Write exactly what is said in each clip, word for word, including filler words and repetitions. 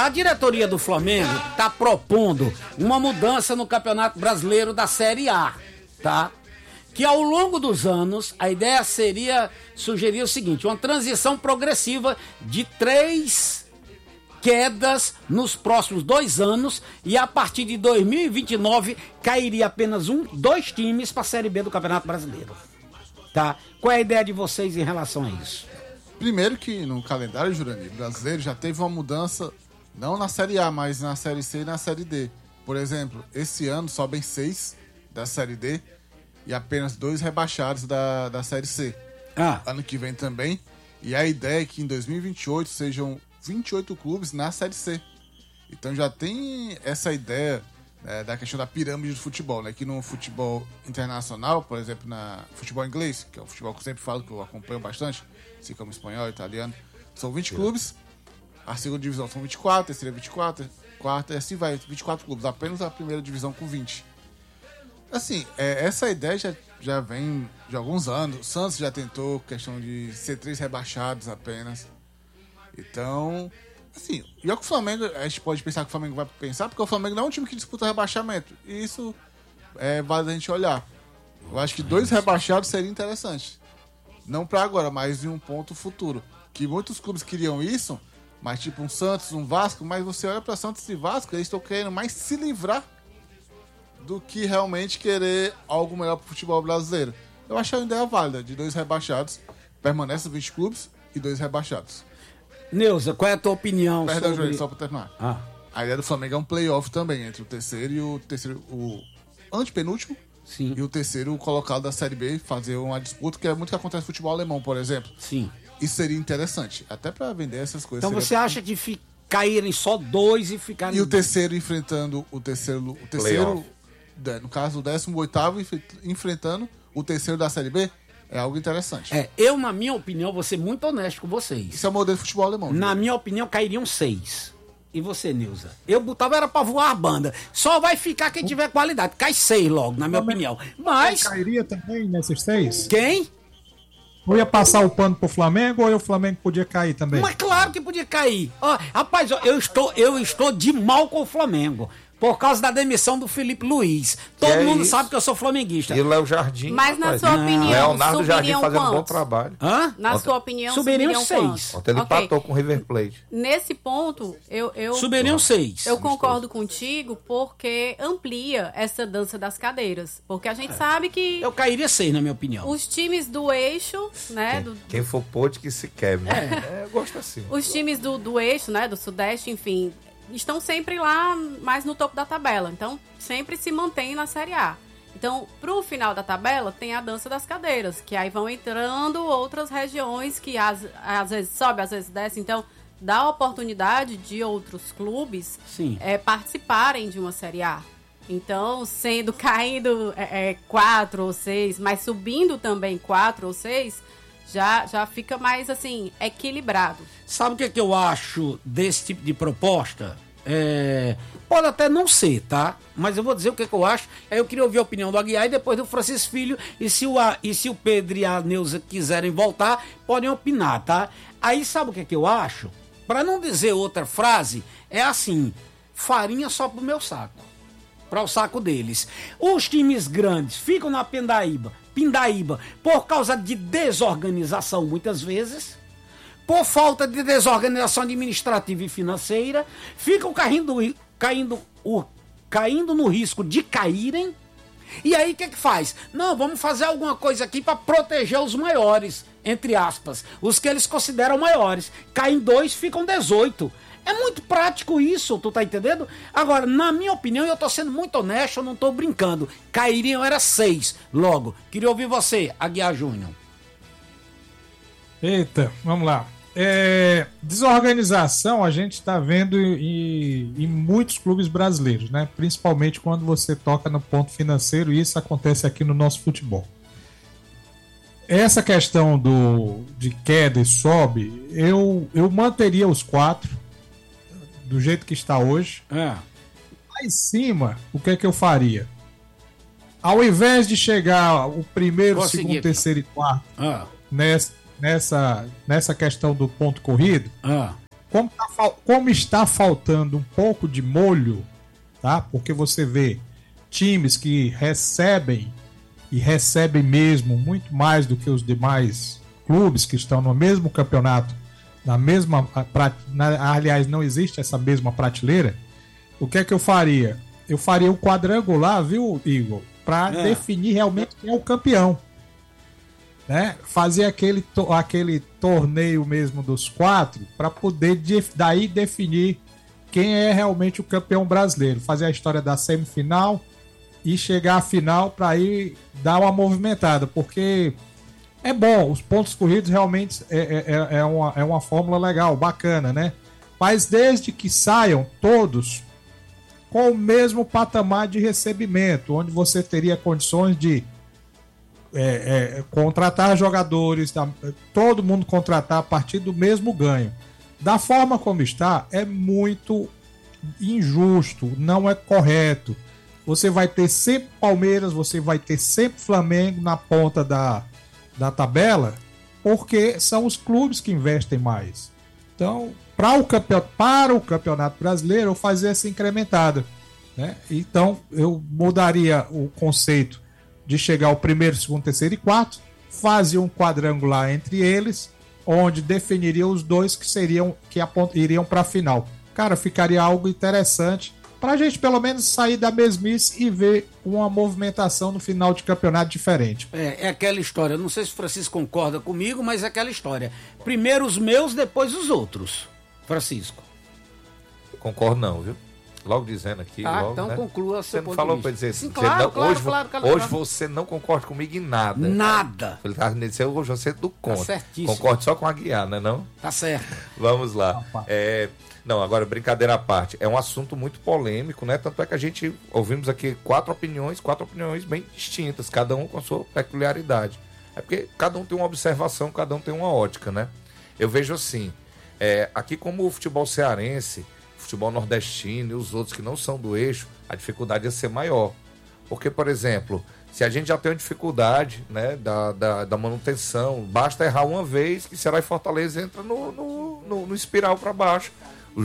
a diretoria do Flamengo está propondo uma mudança no Campeonato Brasileiro da Série A, tá? Que ao longo dos anos, a ideia seria sugerir o seguinte, uma transição progressiva de três quedas nos próximos dois anos e a partir de dois mil e vinte e nove cairia apenas um, dois times para a Série B do Campeonato Brasileiro. Tá? Qual é a ideia de vocês em relação a isso? Primeiro que no calendário, Jurandir, brasileiro já teve uma mudança, não na Série A, mas na Série C e na Série D. Por exemplo, esse ano sobem seis da Série D e apenas dois rebaixados da, da Série C. Ah. Ano que vem também. E a ideia é que em dois mil e vinte e oito sejam vinte e oito clubes na Série C. Então já tem essa ideia, né, da questão da pirâmide do futebol, né? Que no futebol internacional, por exemplo, na futebol inglês, que é o futebol que eu sempre falo, que eu acompanho bastante, assim como espanhol, italiano, são vinte clubes, a segunda divisão são vinte e quatro, a terceira vinte e quatro, quarta, e assim vai, vinte e quatro clubes, apenas a primeira divisão com vinte. Assim, é, essa ideia já, já vem de alguns anos. O Santos já tentou questão de ser três rebaixados apenas. Então, assim, e é o que o Flamengo, a gente pode pensar que o Flamengo vai pensar, porque o Flamengo não é um time que disputa rebaixamento. E isso é vale a gente olhar. Eu acho que dois rebaixados seria interessante. Não para agora, mas em um ponto futuro. Que muitos clubes queriam isso, mas tipo um Santos, um Vasco, mas você olha para Santos e Vasco, eles estão querendo mais se livrar do que realmente querer algo melhor pro futebol brasileiro. Eu acho a ideia válida, de dois rebaixados, permanece vinte clubes e dois rebaixados. Neuza, qual é a tua opinião? Perdão, sobre... Joelho, só pra terminar. Ah. A ideia do Flamengo é um playoff também, entre o terceiro e o terceiro, o antepenúltimo. Sim. E o terceiro colocado da Série B, fazer uma disputa, que é muito que acontece no futebol alemão, por exemplo. Sim. Isso seria interessante, até pra vender essas coisas. Então seria... você acha que fi... caírem só dois e ficarem... E o terceiro enfrentando o terceiro... O terceiro, no caso, o décimo oitavo enfrentando o terceiro da Série B, é algo interessante. É, eu, na minha opinião, vou ser muito honesto com vocês. Isso é o modelo de futebol alemão. Na viu? minha opinião, cairiam seis. E você, Nilza? Eu botava era pra voar a banda. Só vai ficar quem tiver qualidade. Cai seis logo, na minha Mas, opinião. Mas... Cairia também nesses seis? Quem? Ou ia passar o pano pro Flamengo ou o Flamengo podia cair também? Mas claro que podia cair. Ó, rapaz, ó, eu estou, eu estou de mal com o Flamengo. Por causa da demissão do Felipe Luiz. Todo é mundo isso? sabe que eu sou flamenguista. E o Léo Jardim. Mas na rapaz, sua opinião, Leonardo Jardim subiriam fazendo um bom quantos? trabalho. Hã? Na Ontem- sua opinião, Subiriam subiriam seis. quantos? Ontem ele Ok. empatou com o River Plate. Nesse ponto, eu, eu, Subiriam seis. eu concordo contigo porque amplia essa dança das cadeiras. Porque a gente sabe que Eu cairia seis, na minha opinião. os times do eixo, né? Do, Quem for pôde que se quebre. É, eu gosto assim. os times do, do eixo, né? Do Sudeste, enfim, estão sempre lá mais no topo da tabela. Então, sempre se mantém na Série A. Então, pro final da tabela, tem a dança das cadeiras, que aí vão entrando outras regiões que às, às vezes sobe, às vezes desce. Então, dá a oportunidade de outros clubes Sim. é, participarem de uma Série A. Então, sendo caindo é, é, quatro ou seis, mas subindo também quatro ou seis, já, já fica mais, assim, equilibrado. Sabe o que, é que eu acho desse tipo de proposta? É, pode até não ser, tá? Mas eu vou dizer o que, é que eu acho. Aí eu queria ouvir a opinião do Aguiar e depois do Francisco Filho. E se o, A- e se o Pedro e a Neuza quiserem voltar, podem opinar, tá? Aí sabe o que, é que eu acho? Para não dizer outra frase, é assim: farinha só pro meu saco. Para o saco deles. Os times grandes ficam na pindaíba, pindaíba por causa de desorganização, muitas vezes. Por falta de desorganização administrativa e financeira, ficam caindo, caindo, o, caindo no risco de caírem. E aí o que que faz? Não, vamos fazer alguma coisa aqui para proteger os maiores, entre aspas, os que eles consideram maiores. Caem dois, ficam dezoito. É muito prático isso, tu tá entendendo? Agora, na minha opinião, eu tô sendo muito honesto, eu não tô brincando. Cairiam era seis, logo. Queria ouvir você, Aguiar Júnior. Eita, vamos lá. É, desorganização a gente está vendo em, em muitos clubes brasileiros, né? Principalmente quando você toca no ponto financeiro, e isso acontece aqui no nosso futebol. Essa questão do, de queda e sobe, eu, eu manteria os quatro do jeito que está hoje. É. Lá em cima, o que é que eu faria? Ao invés de chegar o primeiro, Vou seguir segundo, aqui. terceiro e quarto Ah, nessa, nessa, nessa questão do ponto corrido, ah. como, tá fal- como está faltando um pouco de molho, tá? Porque você vê times que recebem e recebem mesmo muito mais do que os demais clubes que estão no mesmo campeonato, na mesma, na, aliás, não existe essa mesma prateleira. O que é que eu faria? Eu faria um quadrangular, viu, Igor? Para é. definir realmente quem é o campeão. Né? Fazer aquele, to- aquele torneio mesmo dos quatro para poder de- daí definir quem é realmente o campeão brasileiro. Fazer a história da semifinal e chegar à final para ir dar uma movimentada, porque é bom, os pontos corridos realmente é, é, é, uma, é uma fórmula legal, bacana, né? Mas desde que saiam todos com o mesmo patamar de recebimento, onde você teria condições de é, é, contratar jogadores, da, todo mundo contratar a partir do mesmo ganho. Da forma como está, é muito injusto, não é correto. Você vai ter sempre Palmeiras, você vai ter sempre Flamengo na ponta da, da tabela, porque são os clubes que investem mais. Então, para o campeonato, para o campeonato brasileiro, eu fazer essa incrementada, né? Então, eu mudaria o conceito de chegar ao primeiro, segundo, terceiro e quarto, fazia um quadrangular entre eles, onde definiria os dois que seriam que apont- iriam para a final. Cara, ficaria algo interessante para a gente pelo menos sair da mesmice e ver uma movimentação no final de campeonato diferente. É, é aquela história, não sei se o Francisco concorda comigo, mas é aquela história. Primeiro os meus, depois os outros. Francisco. Concordo não, viu? Logo dizendo aqui. Ah, logo, então né? conclua seu Você não ponto falou de para vista. dizer Sim, dizer, claro, não, claro, hoje, claro, claro, hoje claro. você não concorda comigo em nada. Nada. Ele estava dizendo hoje você é do contra. Tá certíssimo. Concordo só com a Guiar, né não? Tá certo. Vamos lá. É, não, agora brincadeira à parte. É um assunto muito polêmico, né? Tanto é que a gente ouvimos aqui quatro opiniões, quatro opiniões bem distintas, cada um com a sua peculiaridade. É porque cada um tem uma observação, cada um tem uma ótica, né? Eu vejo assim, é, aqui como o futebol cearense, futebol nordestino e os outros que não são do eixo, a dificuldade ia ser maior. Porque, por exemplo, se a gente já tem uma dificuldade, né, da, da, da manutenção, basta errar uma vez que Ceará e Fortaleza entra no, no, no, no espiral para baixo. O,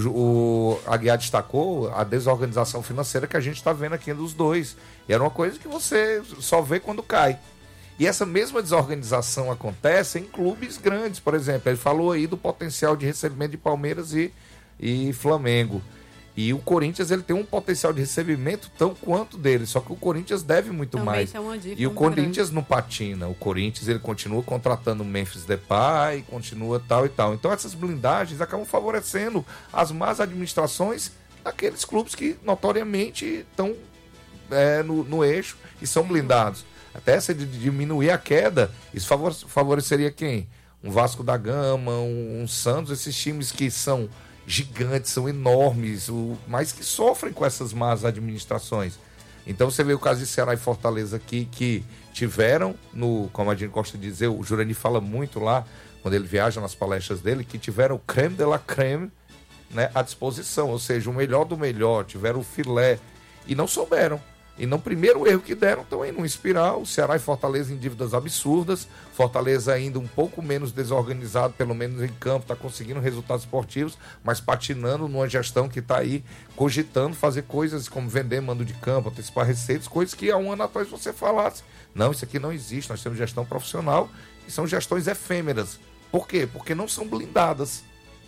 o Aguiar destacou a desorganização financeira que a gente está vendo aqui dos dois. E era uma coisa que você só vê quando cai. E essa mesma desorganização acontece em clubes grandes, por exemplo. Ele falou aí do potencial de recebimento de Palmeiras e, e Flamengo. E o Corinthians ele tem um potencial de recebimento tão quanto dele, só que o Corinthians deve muito Também mais. é uma dívida E o muito Corinthians não patina. O Corinthians ele continua contratando o Memphis Depay, continua tal e tal. Então essas blindagens acabam favorecendo as más administrações daqueles clubes que notoriamente estão é, no, no eixo e são blindados. Até essa de diminuir a queda, isso favoreceria quem? Um Vasco da Gama, um, um Santos, esses times que são gigantes, são enormes, o, mas que sofrem com essas más administrações. Então você vê o caso de Ceará e Fortaleza aqui, que tiveram, no, como a gente gosta de dizer, o Jurani fala muito lá, quando ele viaja nas palestras dele, que tiveram o creme de la creme, né, à disposição, ou seja, o melhor do melhor, tiveram o filé, e não souberam. E no primeiro erro que deram, estão aí num espiral, Ceará e Fortaleza em dívidas absurdas, Fortaleza ainda um pouco menos desorganizado, pelo menos em campo, está conseguindo resultados esportivos, mas patinando numa gestão que está aí cogitando fazer coisas como vender mando de campo, antecipar receitas, coisas que há um ano atrás você falasse, não, isso aqui não existe, nós temos gestão profissional e são gestões efêmeras. Por quê? Porque não são blindadas.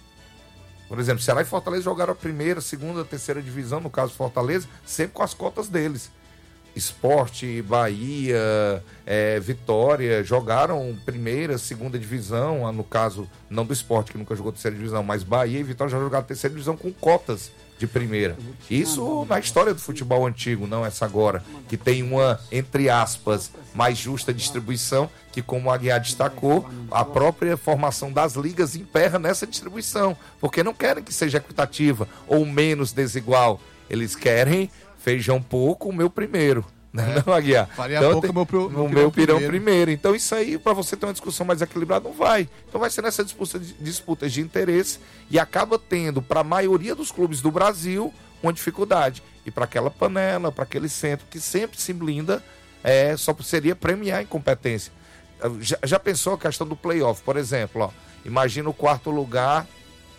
Por exemplo, Ceará e Fortaleza jogaram a primeira, segunda, terceira divisão, no caso Fortaleza, sempre com as cotas deles. Sport, Bahia, é, Vitória, jogaram primeira, segunda divisão, no caso, não do Sport, que nunca jogou terceira divisão, mas Bahia e Vitória já jogaram terceira divisão com cotas de primeira. Isso na história do futebol antigo, não essa agora, que tem uma, entre aspas, mais justa distribuição, que como o Aguiar destacou, a própria formação das ligas emperra nessa distribuição, porque não querem que seja equitativa ou menos desigual, eles querem feijão pouco, o meu primeiro. Né, é, não, Aguiar? Faria então, pouco tem, o meu, pro, no meu pirão primeiro. primeiro. Então isso aí, para você ter uma discussão mais equilibrada, não vai. Então vai ser nessa disputa de, disputas de interesse e acaba tendo, para a maioria dos clubes do Brasil, uma dificuldade. E para aquela panela, para aquele centro que sempre se blinda, é, só seria premiar a incompetência. Já, já pensou a questão do playoff, por exemplo? Ó, imagina o quarto lugar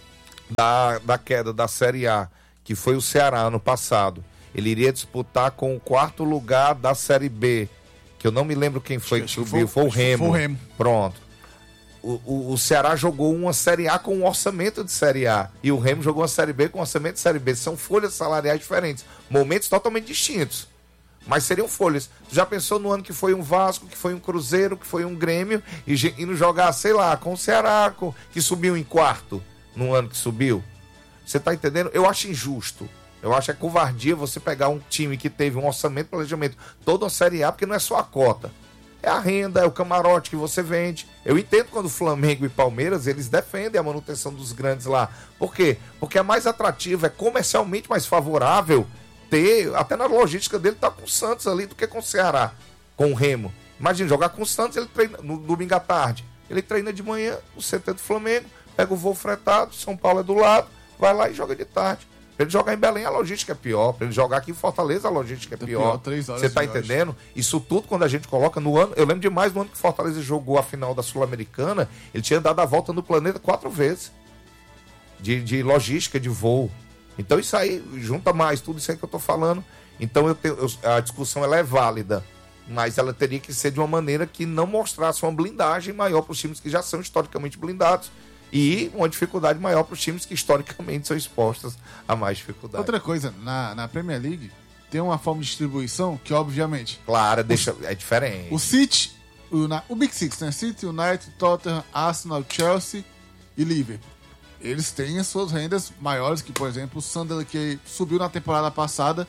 da, da queda da Série A, que foi o Ceará ano passado, ele iria disputar com o quarto lugar da Série B, que eu não me lembro quem foi que subiu, foi o Remo. Foi o Remo. Pronto. O, o, o Ceará jogou uma Série A com um orçamento de Série A, e o Remo jogou uma Série B com um orçamento de Série B. São folhas salariais diferentes, momentos totalmente distintos, mas seriam folhas. Tu já pensou no ano que foi um Vasco, que foi um Cruzeiro, que foi um Grêmio, e indo jogar, sei lá, com o Ceará, com, que subiu em quarto no ano que subiu? Você tá entendendo? Eu acho injusto. Eu acho que é covardia você pegar um time que teve um orçamento, planejamento, toda uma Série A, porque não é só a cota. É a renda, é o camarote que você vende. Eu entendo quando o Flamengo e Palmeiras, eles defendem a manutenção dos grandes lá. Por quê? Porque é mais atrativo, é comercialmente mais favorável ter, até na logística dele, tá com o Santos ali do que com o Ceará, com o Remo. Imagina, jogar com o Santos, ele treina no domingo à tarde. Ele treina de manhã, no C T do Flamengo, pega o voo fretado, São Paulo é do lado, vai lá e joga de tarde. Pra ele jogar em Belém, a logística é pior. Pra ele jogar aqui em Fortaleza, a logística é pior. Você tá entendendo? Isso tudo, quando a gente coloca no ano... Eu lembro demais do ano que Fortaleza jogou a final da Sul-Americana, ele tinha dado a volta no planeta quatro vezes. De, de logística, de voo. Então isso aí, junta mais tudo isso aí que eu tô falando. Então eu tenho, eu, a discussão ela é válida, mas ela teria que ser de uma maneira que não mostrasse uma blindagem maior para os times que já são historicamente blindados, e uma dificuldade maior para os times que historicamente são expostos a mais dificuldade. Outra coisa, na, na Premier League tem uma forma de distribuição que, obviamente... Claro, deixa, é diferente. O City, o, o Big Six, né? City, United, Tottenham, Arsenal, Chelsea e Liverpool. Eles têm as suas rendas maiores que, por exemplo, o Sunderland, que subiu na temporada passada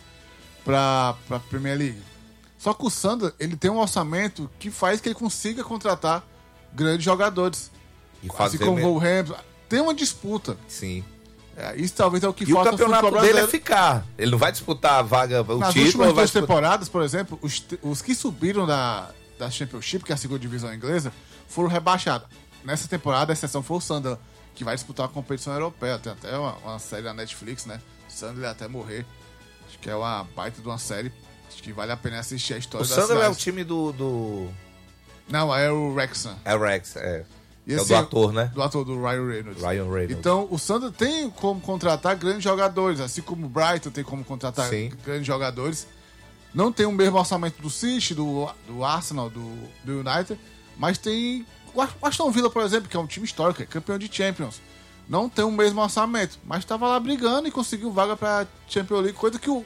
para a Premier League. Só que o Sunderland, ele tem um orçamento que faz que ele consiga contratar grandes jogadores. E fazer assim como o Wolverhampton. Tem uma disputa. Sim. É, isso talvez é o que e falta o campeonato dele é ficar. Ele não vai disputar a vaga, o Nas título. últimas vai duas disputar... temporadas, por exemplo, os, os que subiram da, da Championship, que é a segunda divisão inglesa, foram rebaixados. Nessa temporada, a exceção foi o Sunderland, que vai disputar a competição europeia. Tem até uma, uma série na Netflix, né? Sunderland até morrer. Acho que é uma baita de uma série. Acho que vale a pena assistir a história o da Sunderland cidade. é o time do... do... Não, é o Wrexham. É o Rex, é. E é assim, o do ator, né? Do ator, do Ryan Reynolds. Ryan Reynolds. Então, o Sunderland tem como contratar grandes jogadores, assim como o Brighton tem como contratar Sim. grandes jogadores. Não tem o mesmo orçamento do City, do, do Arsenal, do, do United, mas tem o Aston Villa, por exemplo, que é um time histórico, é campeão de Champions. Não tem o mesmo orçamento, mas estava lá brigando e conseguiu vaga para Champions League, coisa que o,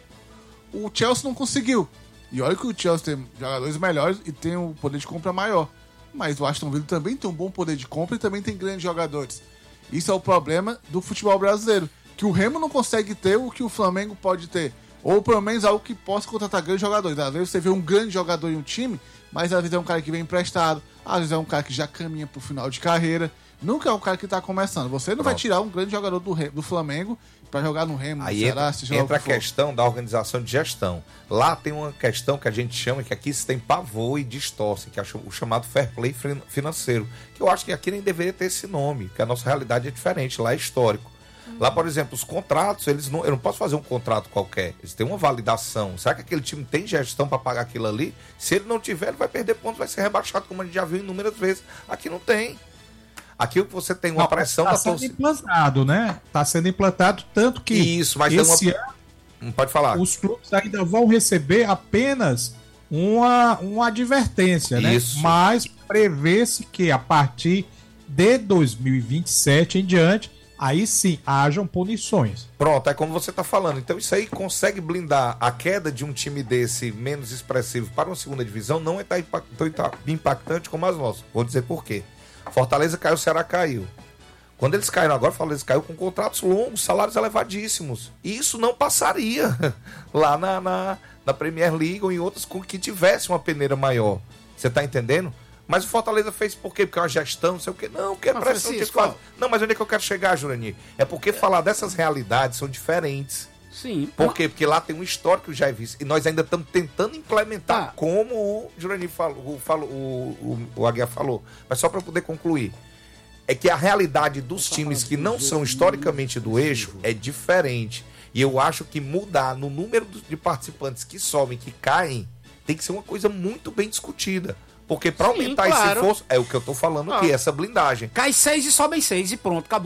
o Chelsea não conseguiu. E olha que o Chelsea tem jogadores melhores e tem um poder de compra maior. Mas o Aston Villa também tem um bom poder de compra e também tem grandes jogadores. Isso é o problema do futebol brasileiro. Que o Remo não consegue ter o que o Flamengo pode ter. Ou pelo menos algo que possa contratar grandes jogadores. Às vezes você vê um grande jogador em um time, mas às vezes é um cara que vem emprestado. Às vezes é um cara que já caminha pro final de carreira. Nunca é um cara que tá começando. Você não Pronto. vai tirar um grande jogador do, do Flamengo pra jogar no Remo, no Aí Ceará, entra, seja lá o entra a que for. questão da organização de gestão. Lá tem uma questão que a gente chama, que aqui se tem pavor e distorce, que é o chamado fair play financeiro. Que eu acho que aqui nem deveria ter esse nome, porque a nossa realidade é diferente, lá é histórico. Uhum. Lá, por exemplo, os contratos, eles não, eu não posso fazer um contrato qualquer, eles têm uma validação. Será que aquele time tem gestão para pagar aquilo ali? Se ele não tiver, ele vai perder pontos, vai ser rebaixado, como a gente já viu inúmeras vezes. Aqui não tem. Aqui você tem uma Não, pressão tá da sendo torcida. implantado, né? Tá sendo implantado tanto que Isso, mas esse tem uma... ano Não pode falar. os clubes ainda vão receber apenas uma, uma advertência, né? Isso. Mas prevê-se que a partir de dois mil e vinte e sete em diante, aí sim hajam punições. Pronto, é como você está falando. Então isso aí consegue blindar a queda de um time desse menos expressivo para uma segunda divisão, não é tão impactante como as nossas. Vou dizer por quê. Fortaleza caiu, o Ceará caiu. Quando eles caíram agora, Fortaleza caiu com contratos longos, salários elevadíssimos. E isso não passaria lá na, na, na Premier League ou em outras com que tivesse uma peneira maior. Você está entendendo? Mas o Fortaleza fez por quê? Porque é uma gestão, não sei o quê. Não, porque é Mas, pressão de Francisco, fazer. Não, mas onde é que eu quero chegar, Jurandir? É porque falar dessas realidades são diferentes. Sim. Por quê? Porque lá tem um histórico já visto. E nós ainda estamos tentando implementar, Tá. como como o Jurandir falou, o, falou, o, o, o Aguiar falou. Mas só para poder concluir. É que a realidade dos times que não são historicamente do eixo é diferente. E eu acho que mudar no número de participantes que sobem, que caem, tem que ser uma coisa muito bem discutida. Porque para Sim, aumentar claro. esse esforço, é o que eu tô falando Ah. aqui, essa blindagem. Cai seis e sobem seis e pronto, acabou-se.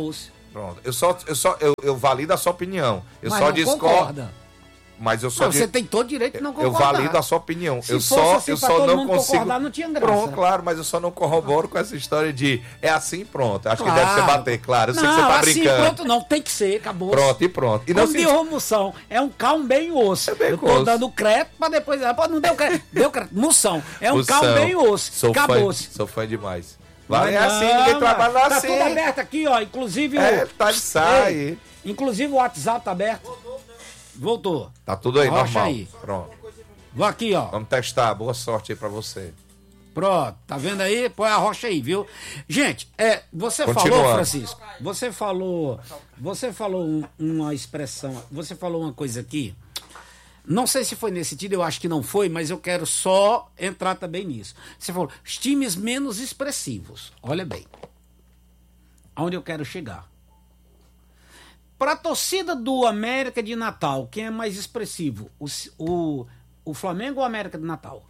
Pronto. Eu só, eu só, eu, eu valido a sua opinião. Eu Mas só não discordo. concorda. Mas eu só Não, di- você tem todo direito de não Eu concordar. valido a sua opinião. Se eu fosse só, assim eu pra só todo não mundo consigo. concordar, não tinha graça. Pronto, claro, mas eu só não corroboro com essa história de é assim, pronto. Acho Claro. que deve ser bater, claro. Eu sei não, que você tá assim, brincando. pronto, não, tem que ser, acabou. Pronto, e pronto. E não Como se... de Romução, é um cal bem osso. É bem eu tô osso. dando crédito pra depois. Ah, pô, não deu crédito. Deu crédito. Moção. É um Moção. cal bem osso. Sou fã, Acabou-se. sou fã demais. Vai, é Não, assim, ninguém mas trabalha tá assim. tudo aberto aqui, ó. Inclusive É, o. tá de sai. Ei, inclusive o WhatsApp tá aberto. Voltou. Tá tudo aí, Rocha normal. aí. Pronto. Vou aqui, ó. Vamos testar. Boa sorte aí pra você. Pronto, tá vendo aí? Põe a rocha aí, viu? Gente, é, você Continuando. falou, Francisco, você falou, você falou um- uma expressão, você falou uma coisa aqui, não sei se foi nesse sentido, eu acho que não foi, mas eu quero só entrar também nisso. Você falou, os times menos expressivos, olha bem, aonde eu quero chegar. Para a torcida do América de Natal, quem é mais expressivo? O, o, o Flamengo ou o América de Natal?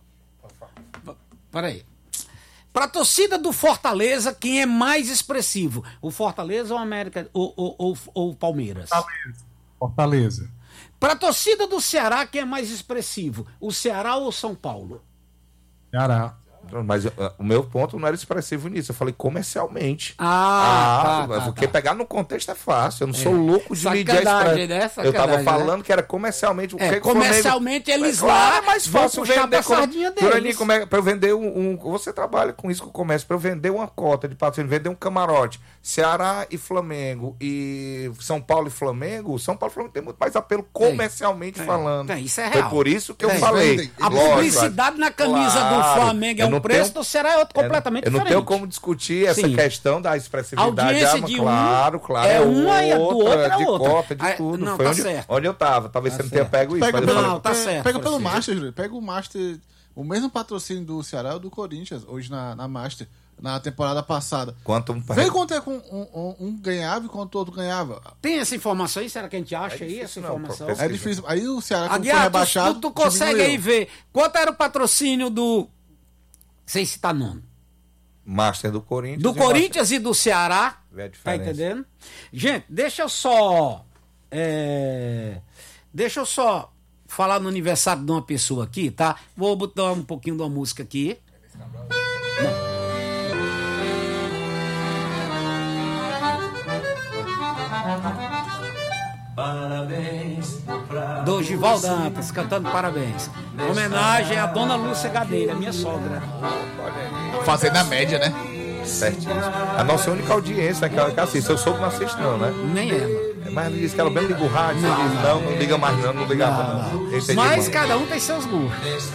Peraí. Para a torcida do Fortaleza, quem é mais expressivo? O Fortaleza ou o América ou, ou, ou, ou o Palmeiras? Fortaleza. Fortaleza. Para a torcida do Ceará, quem é mais expressivo? O Ceará ou o São Paulo? Ceará. Mas uh, o meu ponto não era expressivo nisso. Eu falei comercialmente. Ah, tá, tá, porque tá. pegar no contexto é fácil. Eu não sou louco de medir a Sacanagem, expressão. né? Eu tava Sacanagem, falando né? que era comercialmente. O É, que que o Flamengo- comercialmente eles Mas, claro, lá é mais vão fácil puxar pra vender. sardinha Durani, deles. como é, pra eu vender um, um- Você trabalha com isso com o comércio. Pra eu vender uma cota de patrocínio, vender um camarote. Ceará e Flamengo e São Paulo e Flamengo. São Paulo e Flamengo tem muito mais apelo comercialmente tem, falando. tem, isso é Foi real. por isso que eu Tem. falei. Vendem. A Lógico, publicidade na camisa claro. do Flamengo é Eu um não preço, tenho- do Ceará é outro completamente eu não diferente. tenho como discutir essa Sim. questão da A expressividade. audiência Ah, de um claro, claro. é uma e a do outro é de outra. cota, de Ah, tudo. não, Foi tá onde, certo. onde eu tava. Talvez Tá você não tenha certo. pego isso. Pega, mas eu pelo, Não, falei, tá pe- certo, pega pelo Francisco. Master, Júlio. Pega o Master. O mesmo patrocínio do Ceará é o do Corinthians, hoje na, na Master, na temporada passada. quanto um... Vê quanto é que um, um, um ganhava e quanto o outro ganhava. Tem essa informação aí? Será que a gente acha É aí difícil, essa não, informação? pô, É difícil. Aí o Ceará, quando foi Aguiar, rebaixado, tu, tu, tu consegue diminuiu. aí ver quanto era o patrocínio do... Sem citar nome. Master do Corinthians. Do e Corinthians e do Ceará. Vê a Tá diferença. entendendo? Gente, deixa eu só. é, Deixa eu só falar no aniversário de uma pessoa aqui, tá? Vou botar um pouquinho de uma música aqui. Parabéns pra Do Givaldo Dantas, cantando parabéns. Homenagem à dona Lúcia Gadeira, minha sogra. Fazendo a média, né? Certinho. A nossa única audiência é aquela que assiste. Eu soube que não assiste, não, né? Nem ela. Mas ela disse que ela bem liga o rádio. Não, diz, não, não liga mais, não, não liga mais. Não. Eu entendi, Mas mano. cada um tem seus gostos.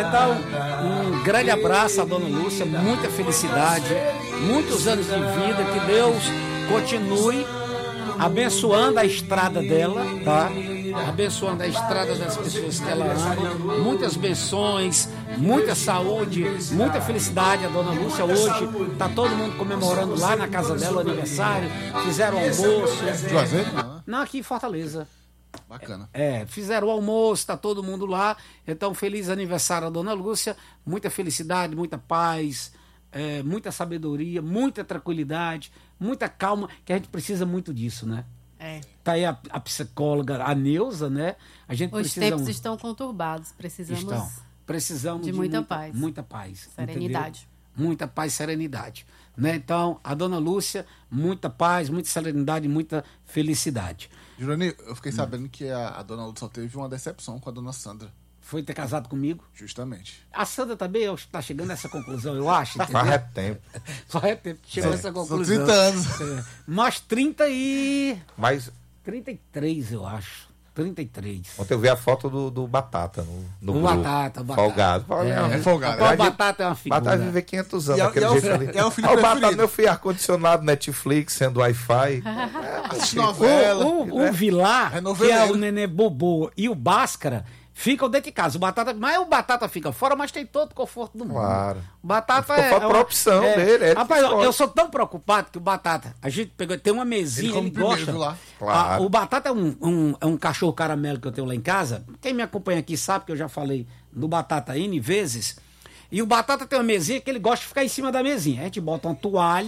Então, um grande abraço à dona Lúcia, muita felicidade, muitos anos de vida, que Deus continue abençoando a estrada dela, tá? Abençoando a estrada das pessoas que ela ama. Muitas benções, muita saúde, muita felicidade a dona Lúcia. Hoje tá todo mundo comemorando lá na casa dela o aniversário. Fizeram almoço. Juazeiro? Não, Não, aqui em Fortaleza. bacana. É, fizeram o almoço, tá todo mundo lá. Então, feliz aniversário à dona Lúcia. Muita felicidade, muita paz, é, muita sabedoria, muita tranquilidade, muita calma, que a gente precisa muito disso, né? É. Tá aí a, a psicóloga, a Neuza, né? A gente Os precisa. tempos estão conturbados. Precisamos. Estão. Precisamos de muita paz. Muita paz. Serenidade. Entendeu? Muita paz e serenidade. Né? Então, a dona Lúcia, muita paz, muita serenidade, muita felicidade. Jurani, eu fiquei sabendo que a, a dona Lúcia só teve uma decepção com a dona Sandra. Foi ter casado comigo? Justamente. A Sandra também está chegando a essa conclusão, eu acho. Entendeu? Faz é tempo. Só é tempo que chegou a essa São conclusão. trinta anos. É. Mas trinta e. Mas trinta e três, eu acho. trinta e três. ontem eu vi a foto do, do Batata no, no O grupo. Batata, o Batata. Folgado. Falei, não, É folgado. O né? Batata é uma figura. Batata vive quinhentos anos E é- daquele e é o- jeito ali. é o filho Ah, o Batata, preferido. meu filho, ar-condicionado, Netflix, sendo Wi-Fi. Assiste O, novela. o, o Vilar, que é noveleiro. o Nenê Bobô, e o Bhaskara ficam dentro de casa. O Batata, mas o Batata fica fora, mas tem todo o conforto do mundo. Claro. O Batata Ficou é. fora por uma- opção dele, ele Rapaz, que eu, escolhe. eu sou tão preocupado que o Batata, a gente pegou, tem uma mesinha, Ele come ele, primeiro, gosta. viu lá? Claro. Ah, o Batata é um, um, é um cachorro caramelo que eu tenho lá em casa. Quem me acompanha aqui sabe que eu já falei do Batata N vezes. E o Batata tem uma mesinha que ele gosta de ficar em cima da mesinha. A gente bota uma toalha,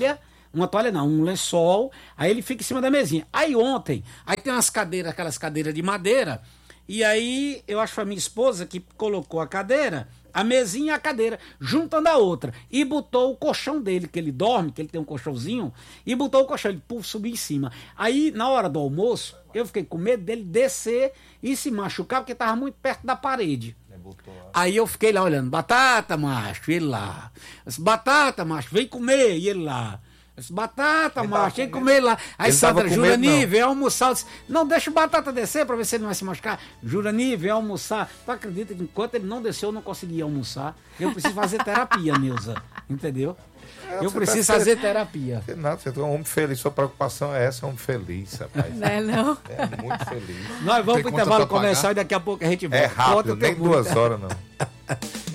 uma toalha não, um lençol, aí ele fica em cima da mesinha. Aí ontem, aí tem umas cadeiras, aquelas cadeiras de madeira, e aí eu acho que foi a minha esposa que colocou a cadeira, a mesinha e a cadeira, juntando a outra, e botou o colchão dele, que ele dorme, que ele tem um colchãozinho, e botou o colchão, ele puf, subiu em cima. Aí, na hora do almoço, eu fiquei com medo dele descer e se machucar, porque estava muito perto da parede. Aí eu fiquei lá olhando, batata, macho, ele lá. Disse, batata, macho, vem comer, e ele lá. Disse, batata, macho, vem comer lá. Aí Ele tava Sandra, com Jurani, medo, não. vem almoçar. Eu disse, não, deixa o batata descer pra ver se ele não vai se machucar. Jurani, vem almoçar. Tu acredita que enquanto ele não desceu, eu não conseguia almoçar? Eu preciso fazer terapia, Neuza. Entendeu? Eu você preciso tá- fazer terapia. Você Nada, você é um homem feliz, sua preocupação é essa, é um homem feliz, rapaz. Não é não? É muito feliz. Nós vamos Tem pro conta intervalo pra pagar? comercial e daqui a pouco a gente volta. É rápido, Conta nem tem muita. duas horas não.